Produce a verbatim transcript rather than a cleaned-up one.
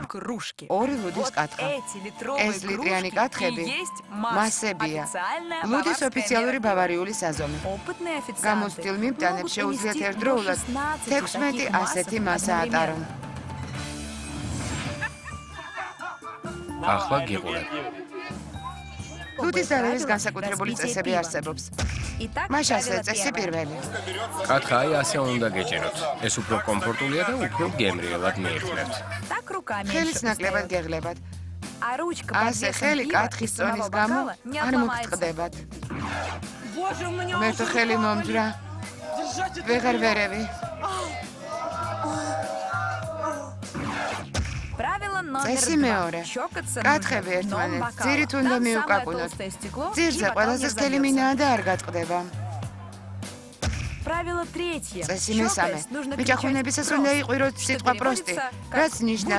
ორი ლუდის კათხა. ეს ლიტრიანი კათხები მასებია. ლუდის ოფიციალური ბავარიული საზომი. გამოცდილ მიმტანებს შეუძლიათ ერთდროულად თექვსმეტი ასეთი მასა ატარონ. ახლა გიყურებ. ლუდის დალევის განსაკუთრებული წესები არსებობს. მაშასე წესი პირველი. კათხაი ასე უნდა გეჭეროთ. ეს უფრო კომფორტულია და უფრო გემრიელად მიიხსნებთ. ხელის ნაკლებად გეღლებათ. ასე ხელი კათხის წონის გამო არ მოგწყდებათ. მერტო ხელი მომძვრა. ვეღარ ვერევი. წესი მეორე. კათხები ერთმანეთს ძირით უნდა მიუკაკუნოთ. ძირზე ყველაზე სქელი მინაა და არ გატყდება. წესი მესამე. მიჯახუნებისას უნდა იყვიროთ სიტყვა პროსტი, რაც ნიშნავს